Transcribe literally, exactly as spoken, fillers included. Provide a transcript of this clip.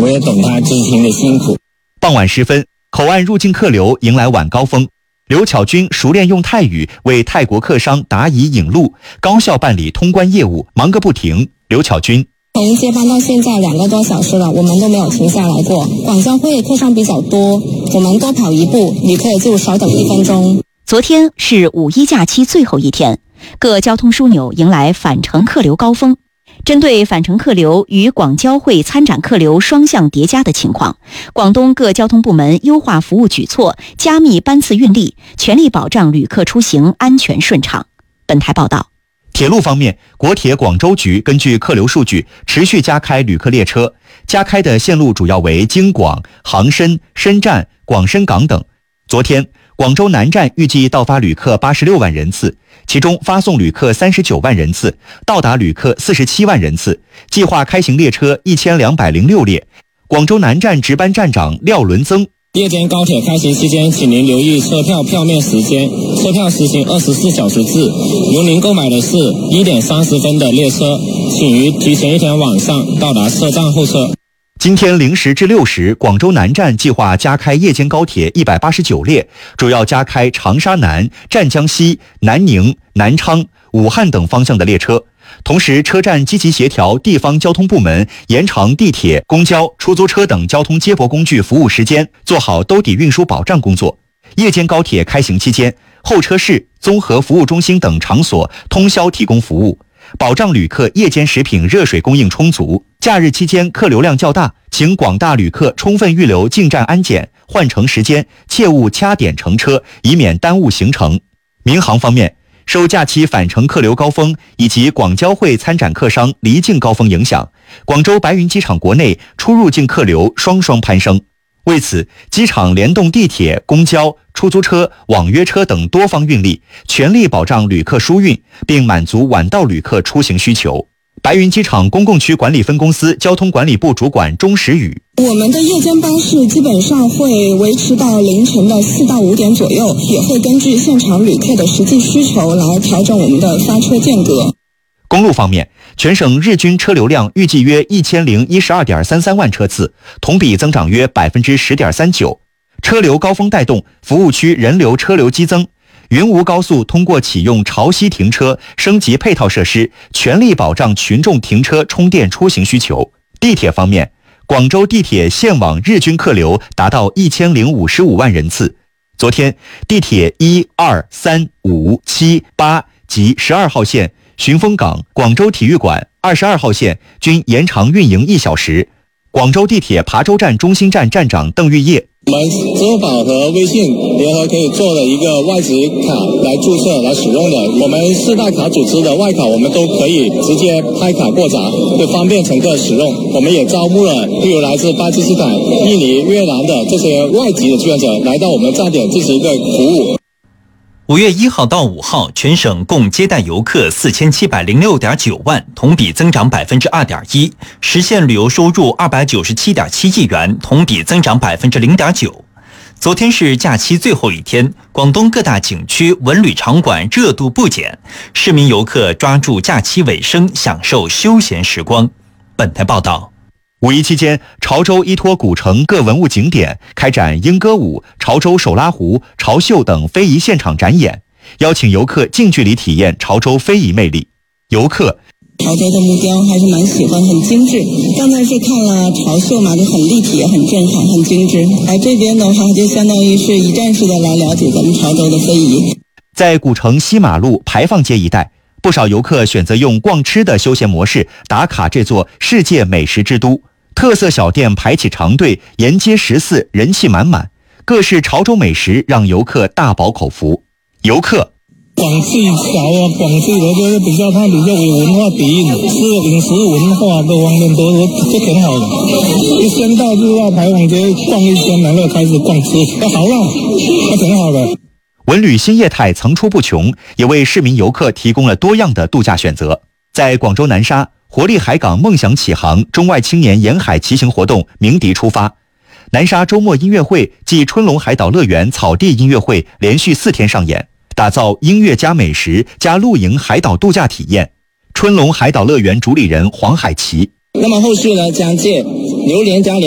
我也懂他之前的辛苦。 傍晚时分，口岸入境客流迎来晚高峰。刘巧君熟练用泰语为泰国客商答疑引路，高效办理通关业务，忙个不停。刘巧君： 从接班到现在两个多小时了，我们都没有停下来过。广交会客商比较多，我们多跑一步，旅客就少等一分钟。 昨天是五一假期最后一天，各交通枢纽迎来返程客流高峰。针对返程客流与广交会参展客流双向叠加的情况，广东各交通部门优化服务举措，加密班次运力，全力保障旅客出行安全顺畅。本台报道。 铁路方面，国铁广州局根据客流数据，持续加开旅客列车，加开的线路主要为京广、杭深、深站、广深港等。昨天，广州南站预计到发旅客八十六万人次，其中发送旅客三十九万人次，到达旅客四十七万人次，计划开行列车一千两百零六列。广州南站值班站长廖伦增： 夜间高铁开行期间，请您留意车票票面时间，车票实行二十四小时制。如您购买的是一点三十分的列车，请于提前一天晚上到达车站候车。 今天零时至六时，广州南站计划加开夜间高铁一百八十九列，主要加开长沙南、湛江西、南宁、南昌、武汉等方向的列车。同时，车站积极协调地方交通部门，延长地铁、公交、出租车等交通接驳工具服务时间，做好兜底运输保障工作。夜间高铁开行期间，候车室、综合服务中心等场所通宵提供服务，保障旅客夜间食品、热水供应充足。假日期间客流量较大，请广大旅客充分预留进站安检、换乘时间，切勿掐点乘车，以免耽误行程。民航方面，受假期返程客流高峰以及广交会参展客商离境高峰影响，广州白云机场国内出入境客流双双攀升。为此，机场联动地铁、公交、出租车、网约车等多方运力，全力保障旅客疏运，并满足晚到旅客出行需求。白云机场公共区管理分公司交通管理部主管钟时宇： 我们的夜间巴士基本上会维持到凌晨的四到五点左右，也会根据现场旅客的实际需求来调整我们的发车间隔。 公路方面，全省日均车流量预计约一千零一十二点三三万车次，同比增长约百分之十点三九。车流高峰带动服务区人流车流激增。云吴高速通过启用潮汐停车、升级配套设施，全力保障群众停车充电出行需求。地铁方面，广州地铁线网日均客流达到一千零五十五万人次。昨天，地铁一、二、三、五、七、八及十二号线、寻风港、广州体育馆、二十二号线均延长运营一小时。广州地铁琶洲站中心站站长邓玉业： 我们支付宝和微信联合可以做的一个外籍卡来注册来使用的，我们四大卡组织的外卡我们都可以直接拍卡过闸，会方便乘客使用。我们也招募了例如来自巴基斯坦、印尼、越南的这些外籍的志愿者来到我们站点进行一个服务。 五月一号到五号，全省共接待游客四千七百零六点九万，同比增长百分之二点一，实现旅游收入二百九十七点七亿元，同比增长百分之零点九。昨天是假期最后一天，广东各大景区、文旅场馆热度不减，市民游客抓住假期尾声，享受休闲时光。本台报道。 五一期间，潮州依托古城各文物景点开展莺歌舞、潮州手拉壶、潮绣等非遗现场展演，邀请游客近距离体验潮州非遗魅力。游客： 潮州的木雕还是蛮喜欢，很精致。刚才是看了潮绣嘛，就很立体，也很震撼，很精致。来这边的话，就相当于是一站式的来了解咱们潮州的非遗。 在古城西马路牌坊街一带，不少游客选择用逛吃的休闲模式打卡这座世界美食之都。特色小店排起长队，沿街食肆人气满满，各式潮州美食让游客大饱口福。游客： 广式潮啊，广式的就是比较它比较有文化底蕴，是饮食文化的方面都都挺好的。一先到日外牌坊街逛一圈，然后开始逛吃，那好了，那挺好的。 文旅新业态层出不穷，也为市民游客提供了多样的度假选择。在广州南沙，活力海港梦想启航中外青年沿海骑行活动鸣笛出发。南沙周末音乐会暨春龙海岛乐园草地音乐会连续四天上演，打造音乐加美食加露营海岛度假体验。春龙海岛乐园主理人黄海琪： 那么后续呢，将借榴莲加